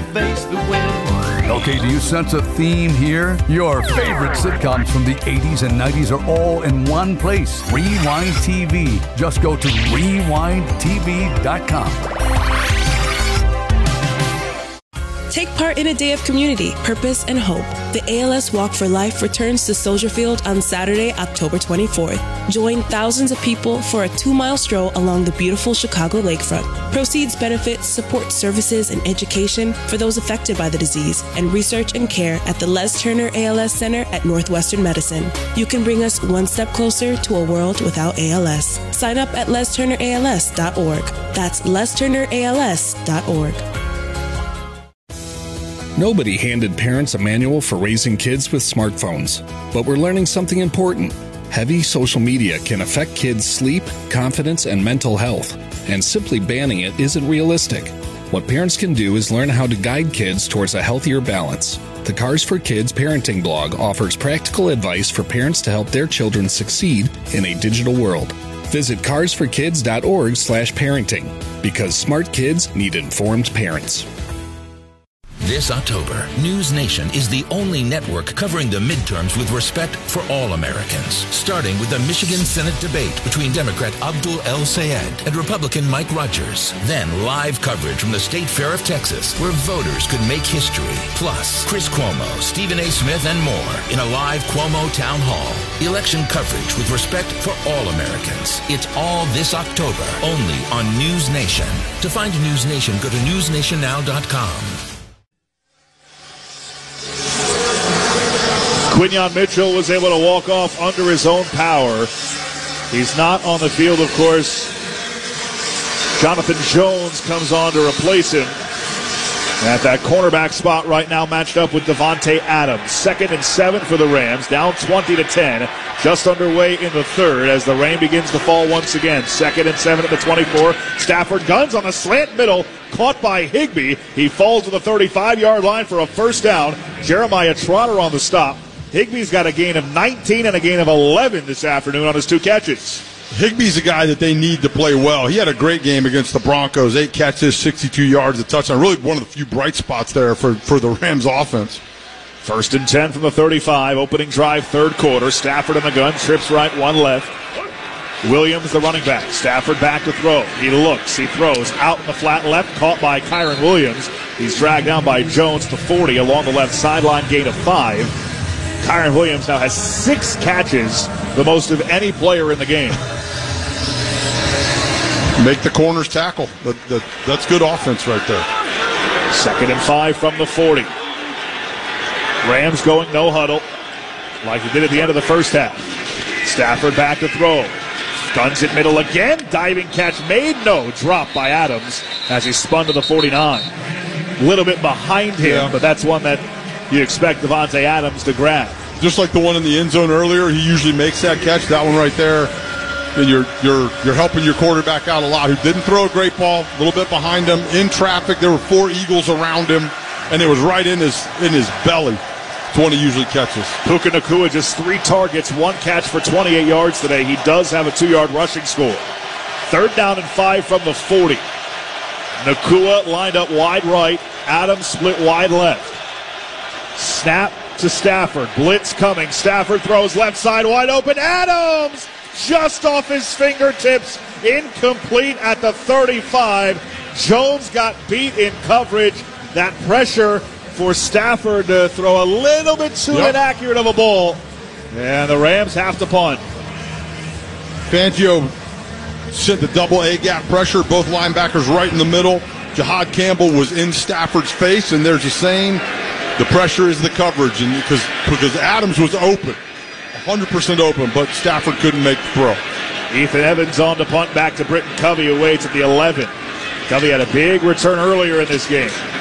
face the wind. Okay, do you sense a theme here? Your favorite sitcoms from the 80s and 90s are all in one place. Rewind TV. Just go to rewindtv.com. Take part in a day of community, purpose, and hope. The ALS Walk for Life returns to Soldier Field on Saturday, October 24th. Join thousands of people for a 2-mile stroll along the beautiful Chicago lakefront. Proceeds benefit support services and education for those affected by the disease and research and care at the Les Turner ALS Center at Northwestern Medicine. You can bring us one step closer to a world without ALS. Sign up at lesturnерals.org. That's lesturnерals.org. Nobody handed parents a manual for raising kids with smartphones, but we're learning something important. Heavy social media can affect kids' sleep, confidence, and mental health, and simply banning it isn't realistic. What parents can do is learn how to guide kids towards a healthier balance. The Cars for Kids parenting blog offers practical advice for parents to help their children succeed in a digital world. Visit carsforkids.org/parenting, because smart kids need informed parents. This October, News Nation is the only network covering the midterms with respect for all Americans, starting with the Michigan Senate debate between Democrat Abdul El-Sayed and Republican Mike Rogers. Then live coverage from the State Fair of Texas, where voters could make history. Plus, Chris Cuomo, Stephen A. Smith, and more in a live Cuomo Town Hall. Election coverage with respect for all Americans. It's all this October, only on News Nation. To find News Nation, go to newsnationnow.com. Quinyon Mitchell was able to walk off under his own power. He's not on the field, of course. Jonathan Jones comes on to replace him at that cornerback spot right now, matched up with Davante Adams. 2nd and 7 for the Rams, down 20-10, just underway in the third as the rain begins to fall once again. 2nd and 7 at the 24. Stafford guns on the slant middle, caught by Higbee. He falls to the 35-yard line for a first down. Jeremiah Trotter on the stop. Higbee's got a gain of 19 and a gain of 11 this afternoon on his 2 catches. Higbee's a guy that they need to play well. He had a great game against the Broncos. 8 catches, 62 yards, a touchdown. Really one of the few bright spots there for the Rams offense. 1st and 10 from the 35. Opening drive, third quarter. Stafford in the gun. Trips right, 1 left. Williams, the running back. Stafford back to throw. He looks. He throws out in the flat left. Caught by Kyron Williams. He's dragged down by Jones to 40 along the left sideline. Gain of 5. Kyron Williams now has 6 catches, the most of any player in the game. Make the corners tackle. That's good offense right there. 2nd and 5 from the 40. Rams going no huddle, like they did at the end of the first half. Stafford back to throw. Guns it middle again. Diving catch made. No. Dropped by Adams as he spun to the 49. A little bit behind him, but that's one that you expect Davante Adams to grab. Just like the one in the end zone earlier, he usually makes that catch. That one right there, and you're helping your quarterback out a lot, who didn't throw a great ball, a little bit behind him, in traffic. There were 4 Eagles around him, and it was right in his belly. It's one he usually catches. Puka Nacua just 3 targets, 1 catch for 28 yards today. He does have a 2-yard rushing score. 3rd down and 5 from the 40. Nacua lined up wide right. Adams split wide left. Snap to Stafford. Blitz coming. Stafford throws left side wide open. Adams just off his fingertips. Incomplete at the 35. Jones got beat in coverage. That pressure for Stafford to throw a little bit too inaccurate of a ball. And the Rams have to punt. Fangio sent the double A gap pressure. Both linebackers right in the middle. Jahad Campbell was in Stafford's face, and there's a saying, the pressure is the coverage, and because Adams was open, 100% open, but Stafford couldn't make the throw. Ethan Evans on to punt back to Britton Covey, who waits at the 11. Covey had a big return earlier in this game.